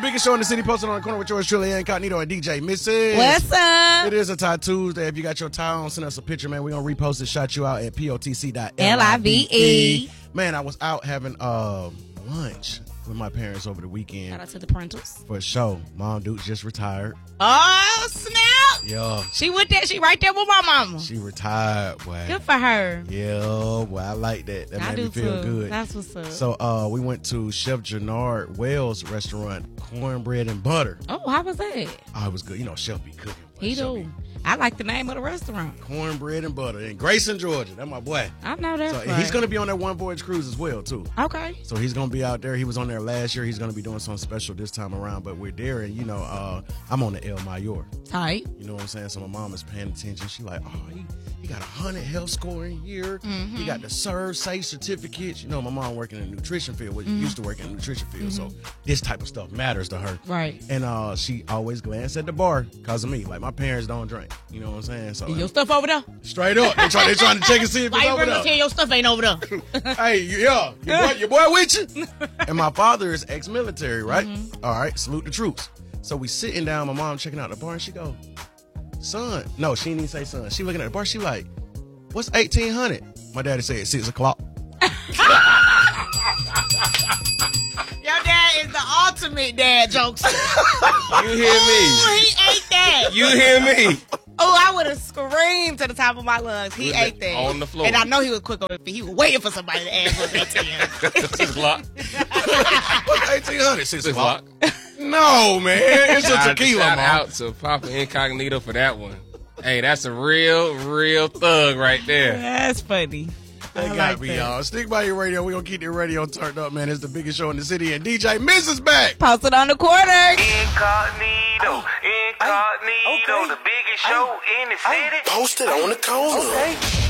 biggest show in the city, posted on the corner with yours truly, Incognito and DJ Mrs. What's up? It is a tie Tuesday. If you got your tie on, send us a picture, man. We're going to repost it, shout you out at potc.live. Man, I was out having lunch with my parents over the weekend. Shout out to the parentals. For a show. Mom Duke just retired. Oh, snap. Yeah. She with that. She right there with my mama. She retired, boy. Good for her. Yeah, boy, I like that. That made me feel good. That's what's up. So we went to Chef Jannard Wells restaurant, cornbread and butter. Oh, how was that? Oh, it was good. You know, Chef be cooking. He do. I like the name of the restaurant. Cornbread and butter in Grayson, Georgia. That's my boy. I know that. So he's going to be on that One Voyage cruise as well, too. Okay. So he's going to be out there. He was on there last year. He's going to be doing something special this time around. But we're there, and, you know, I'm on the El Mayor. Tight. You know what I'm saying? So my mom is paying attention. She like, oh, he got 100 health score in here. Mm-hmm. He got the Serve Safe certificates. You know, my mom working in the nutrition field. Used to work in the nutrition field. So this type of stuff matters to her. Right. And she always glanced at the bar because of me. Like, my parents don't drink. You know what I'm saying? So your stuff over there? Straight up. They trying to check and see if it's over there. Tell your stuff ain't over there. Hey, yeah. Your boy with you? And my father is ex-military, right? Mm-hmm. All right. Salute the troops. So we sitting down, my mom checking out the bar, and she go, son. No, she didn't even say son. She looking at the bar. She like, what's 1800? My daddy said 6 o'clock. Your dad is the ultimate dad jokester. You hear me? He ate that. You hear me? Oh, I would have screamed to the top of my lungs. He ate that. On the floor. And I know he was quick on it. He was waiting for somebody to ask what's 1800. 6 o'clock. What's 1800? 6 o'clock. No, man. It's a tequila, Shout Mom. out to Papa Incognito for that one. Hey, that's a real thug right there. That's funny. They got me, y'all. Stick by your radio. We're going to keep the radio turned up, man. It's the biggest show in the city. And DJ Mrs. back. Posted on the corner. Incognito. The biggest show in the city. Posted on the corner. Okay.